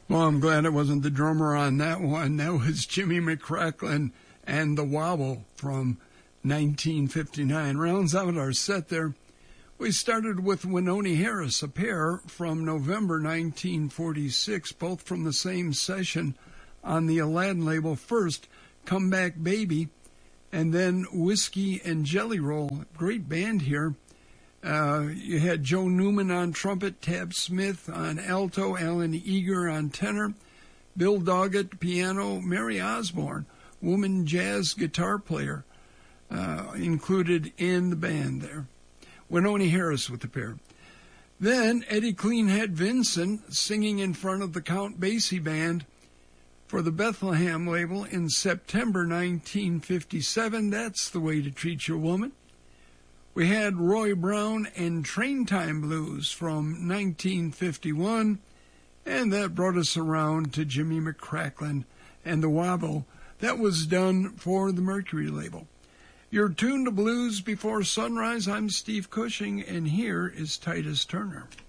Well, I'm glad it wasn't the drummer on that one. That was Jimmy McCracklin and The Wobble from 1959. Rounds out our set there. We started with Wynonie Harris, a pair from November 1946, both from the same session on the Aladdin label. First, Come Back Baby, and then Whiskey and Jelly Roll. Great band here. You had Joe Newman on trumpet, Tab Smith on alto, Alan Eager on tenor, Bill Doggett piano, Mary Osborne, woman jazz guitar player, included in the band there. Wynonie Harris with the pair. Then Eddie Cleanhead Vinson singing in front of the Count Basie Band for the Bethlehem label in September 1957. That's The Way to Treat Your Woman. We had Roy Brown and Train Time Blues from 1951, and that brought us around to Jimmy McCracklin and The Wobble. That was done for the Mercury label. You're tuned to Blues Before Sunrise. I'm Steve Cushing, and here is Titus Turner.